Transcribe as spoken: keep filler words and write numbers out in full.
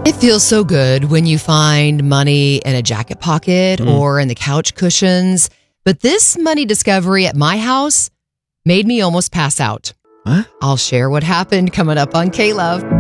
It feels so good when you find money in a jacket pocket Mm. or in the couch cushions. But this money discovery at my house made me almost pass out. What? I'll share what happened coming up on K-Love.